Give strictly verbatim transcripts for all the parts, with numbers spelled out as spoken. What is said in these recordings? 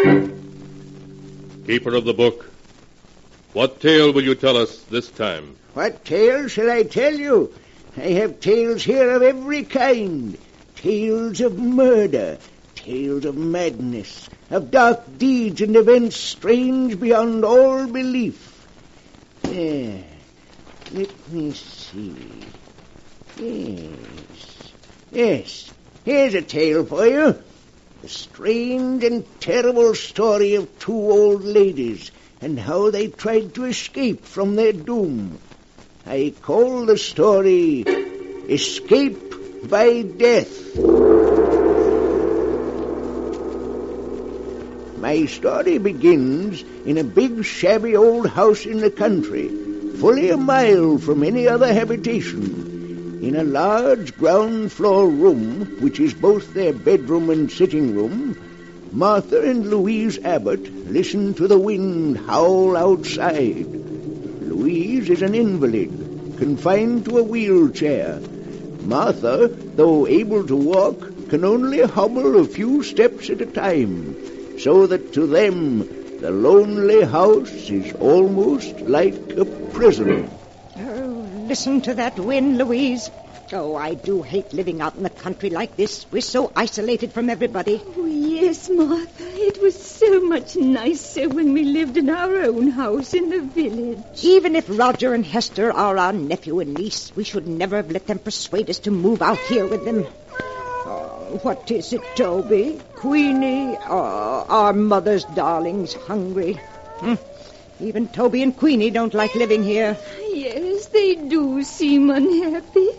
Keeper of the book, what tale will you tell us this time? What tale shall I tell you? I have tales here of every kind. Tales of murder, tales of madness, of dark deeds and events strange beyond all belief. There, let me see. Yes, yes, here's a tale for you. The strange and terrible story of two old ladies and how they tried to escape from their doom. I call the story Escape by Death. My story begins in a big, shabby old house in the country, fully a mile from any other habitation. In a large ground-floor room, which is both their bedroom and sitting room, Martha and Louise Abbott listen to the wind howl outside. Louise is an invalid, confined to a wheelchair. Martha, though able to walk, can only hobble a few steps at a time, so that to them the lonely house is almost like a prison. Oh, listen to that wind, Louise. Oh, I do hate living out in the country like this. We're so isolated from everybody. Oh, yes, Martha. It was so much nicer when we lived in our own house in the village. Even if Roger and Hester are our nephew and niece, we should never have let them persuade us to move out here with them. Oh, what is it, Toby? Queenie? Oh, our mother's darling's hungry. Hmm. Even Toby and Queenie don't like living here. Yes, they do seem unhappy.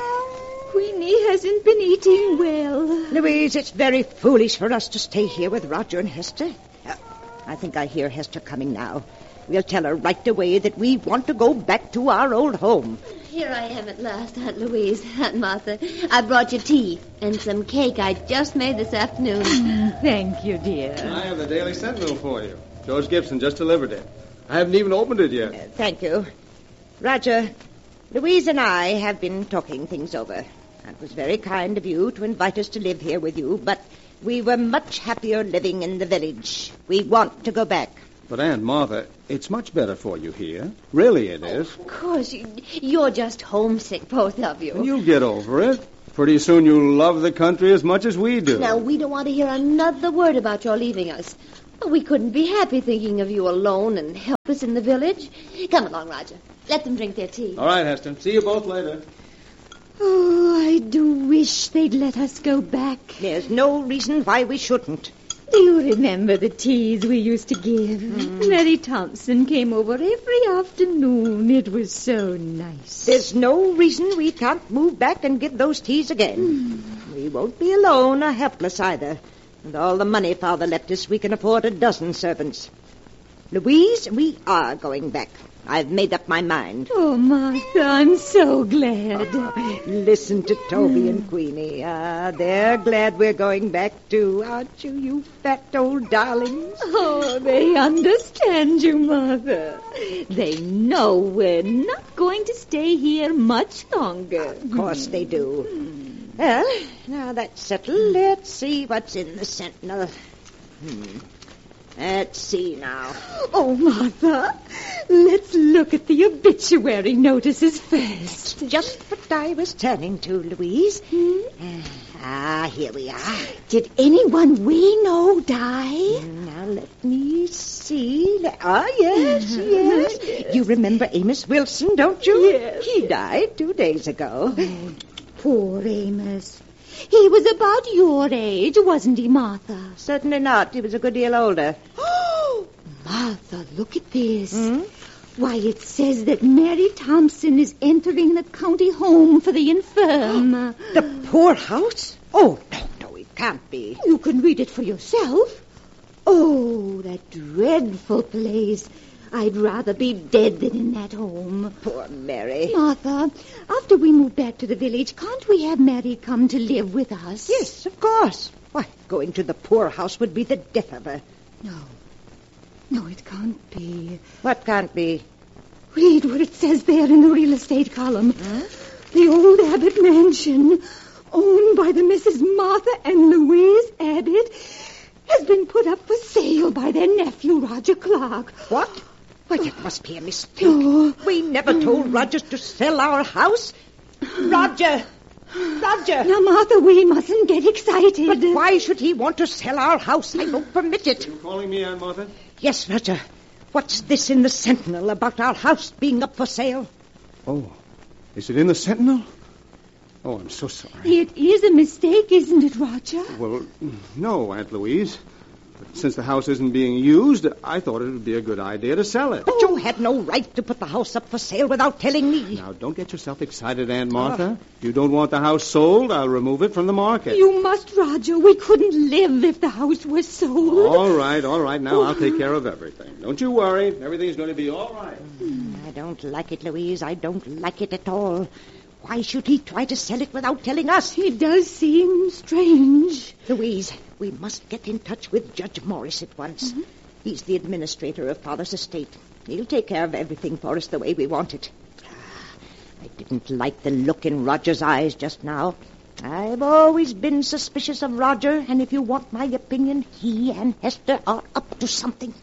Queenie hasn't been eating well. Louise, it's very foolish for us to stay here with Roger and Hester. Uh, I think I hear Hester coming now. We'll tell her right away that we want to go back to our old home. Here I am at last, Aunt Louise, Aunt Martha. I brought you tea and some cake I just made this afternoon. Thank you, dear. I have the Daily Sentinel for you. George Gibson just delivered it. I haven't even opened it yet. Uh, thank you. Roger, Louise and I have been talking things over. It was very kind of you to invite us to live here with you, but we were much happier living in the village. We want to go back. But, Aunt Martha, it's much better for you here. Really it is. Of course. You, you're just homesick, both of you. And you'll get over it. Pretty soon you'll love the country as much as we do. Now, we don't want to hear another word about your leaving us. We couldn't be happy thinking of you alone and helpless in the village. Come along, Roger. Let them drink their tea. All right, Hester. See you both later. Oh, I do wish they'd let us go back. There's no reason why we shouldn't. Do you remember the teas we used to give? Mm. Mary Thompson came over every afternoon. It was so nice. There's no reason we can't move back and give those teas again. Mm. We won't be alone or helpless either. With all the money Father left us, we can afford a dozen servants. Louise, we are going back. I've made up my mind. Oh, Martha, I'm so glad. Oh, listen to Toby and Queenie. Ah, they're glad we're going back, too. Aren't you, you fat old darlings? Oh, they understand you, Mother. They know we're not going to stay here much longer. Of course they do. Well, now that's settled. Let's see what's in the Sentinel. Hmm. Let's see now. Oh, Martha, let's look at the obituary notices first. Just what I was turning to, Louise. Hmm? Uh, ah, here we are. Did anyone we know die? Now, let me see. Ah, yes, yes. yes. You remember Amos Wilson, don't you? Yes. He died two days ago. Oh, poor Amos. He was about your age, wasn't he, Martha? Certainly not. He was a good deal older. Oh, Martha, look at this. Hmm? Why, it says that Mary Thompson is entering the county home for the infirm. The poorhouse? Oh, no, no, it can't be. You can read it for yourself. Oh, that dreadful place. I'd rather be dead than in that home. Poor Mary. Martha, after we move back to the village, can't we have Mary come to live with us? Yes, of course. Why, going to the poorhouse would be the death of her. No. No, it can't be. What can't be? Read what it says there in the real estate column. Huh? The old Abbott mansion, owned by the Missus Martha and Louise Abbott, has been put up for sale by their nephew, Roger Clark. What? Why, it must be a mistake. Oh. We never told Roger to sell our house. Roger! Roger! Now, Martha, we mustn't get excited. But why should he want to sell our house? I don't permit it. You calling me, Aunt Martha? Yes, Roger. What's this in the Sentinel about our house being up for sale? Oh, is it in the Sentinel? Oh, I'm so sorry. It is a mistake, isn't it, Roger? Well, no, Aunt Louise. But since the house isn't being used, I thought it would be a good idea to sell it. But you had no right to put the house up for sale without telling me. Now, don't get yourself excited, Aunt Martha. If you don't want the house sold, I'll remove it from the market. You must, Roger. We couldn't live if the house was sold. All right, all right. Now I'll take care of everything. Don't you worry. Everything's going to be all right. I don't like it, Louise. I don't like it at all. Why should he try to sell it without telling us? It does seem strange. Louise, we must get in touch with Judge Morris at once. Mm-hmm. He's the administrator of Father's estate. He'll take care of everything for us the way we want it. I didn't like the look in Roger's eyes just now. I've always been suspicious of Roger, and if you want my opinion, he and Hester are up to something.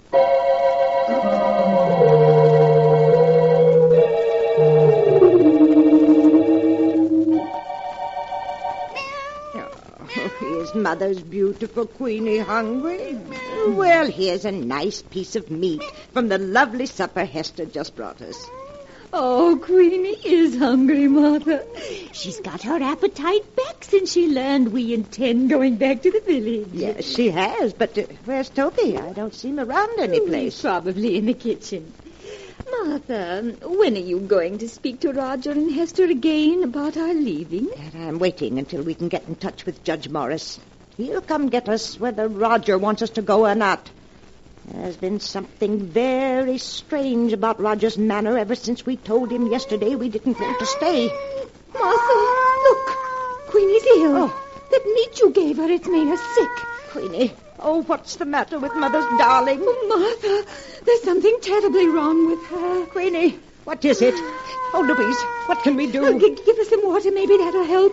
Is Mother's beautiful Queenie hungry? Well, here's a nice piece of meat from the lovely supper Hester just brought us. Oh, Queenie is hungry, Martha. She's got her appetite back since she learned we intend going back to the village. Yes, she has, but uh, where's Toby? I don't see him around any place. Probably in the kitchen. Martha, when are you going to speak to Roger and Hester again about our leaving? And I'm waiting until we can get in touch with Judge Morris. He'll come get us whether Roger wants us to go or not. There's been something very strange about Roger's manner ever since we told him yesterday we didn't want to stay. Martha, look. Queenie's ill. Oh. That meat you gave her, it's made her sick. Queenie, oh, what's the matter with Mother's darling? Oh, Martha, there's something terribly wrong with her. Queenie, what is it? Oh, Louise, what can we do? Oh, g- give her some water, maybe that'll help.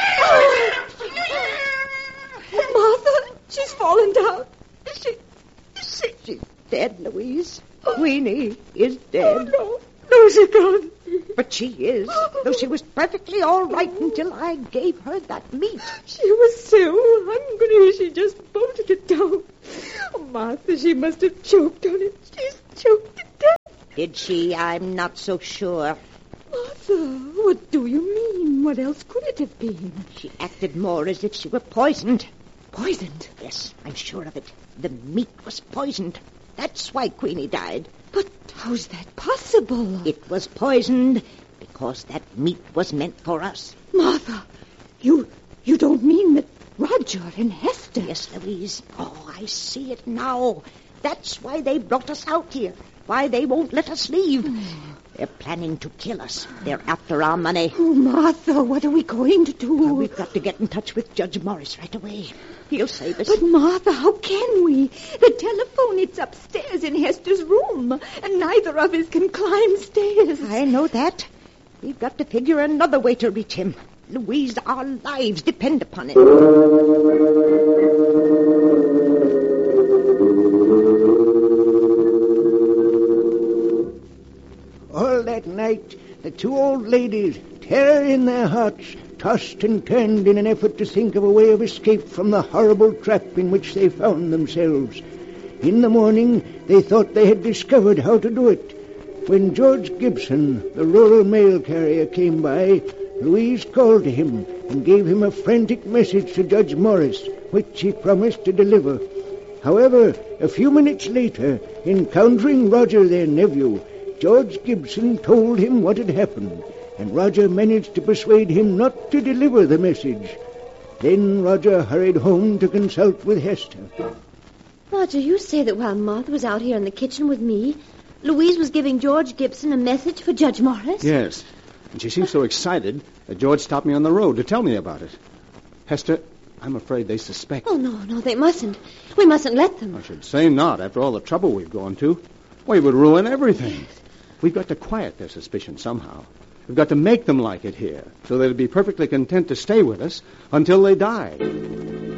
Oh, Martha, she's fallen down. She, she... She's dead, Louise. Queenie is dead. Oh, no. No, she's gone. But she is, though she was perfectly all right until I gave her that meat. She was so hungry, she just bolted it down. Oh, Martha, she must have choked on it. She's choked to death. Did she? I'm not so sure. Martha, what do you mean? What else could it have been? She acted more as if she were poisoned. Poisoned? Yes, I'm sure of it. The meat was poisoned. That's why Queenie died. But how's that possible? It was poisoned because that meat was meant for us. Martha, you you don't mean that Roger and Hester... Yes, Louise. Oh, I see it now. That's why they brought us out here. Why they won't let us leave. They're planning to kill us. They're after our money. Oh, Martha, what are we going to do? Well, we've got to get in touch with Judge Morris right away. He'll save us. But, Martha, how can we? The telephone, it's upstairs in Hester's room, and neither of us can climb stairs. I know that. We've got to figure another way to reach him. Louise, our lives depend upon it. All that night, the two old ladies, terror in their hearts, tossed and turned in an effort to think of a way of escape from the horrible trap in which they found themselves. In the morning, they thought they had discovered how to do it. When George Gibson, the rural mail carrier, came by, Louise called to him and gave him a frantic message to Judge Morris, which he promised to deliver. However, a few minutes later, encountering Roger, their nephew, George Gibson told him what had happened, and Roger managed to persuade him not to deliver the message. Then Roger hurried home to consult with Hester. Roger, you say that while Martha was out here in the kitchen with me, Louise was giving George Gibson a message for Judge Morris? Yes, and she seemed so excited that George stopped me on the road to tell me about it. Hester, I'm afraid they suspect. Oh, no, no, they mustn't. We mustn't let them. I should say not, after all the trouble we've gone to. We would ruin everything. We've got to quiet their suspicion somehow. We've got to make them like it here, so they'll be perfectly content to stay with us until they die.